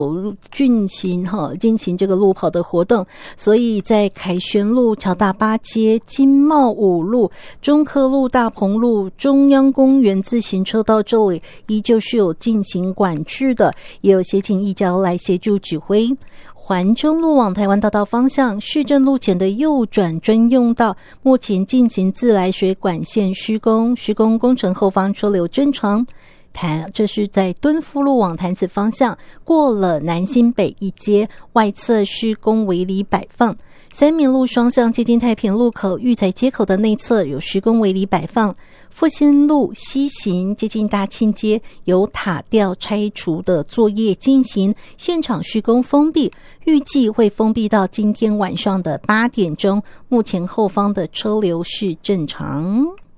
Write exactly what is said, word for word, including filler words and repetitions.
进行哈进行这个路跑的活动，所以在凯旋路、乔大八街、金茂五路、中科路、大鹏路、中央公园自行车道这里依旧是有进行管制的，也有协警义交来协助指挥。环中路往台湾大道方向，市政路前的右转专用道目前进行自来水管线施工，施工工程后方车流正常。这是在敦福路往潭子方向，过了南新北一街，外侧施工围篱摆放。三民路双向接近太平路口育才街口的内侧有施工围篱摆放。复兴路西行接近大庆街有塔吊拆除的作业进行，现场施工封闭，预计会封闭到今天晚上的八点钟。目前后方的车流是正常。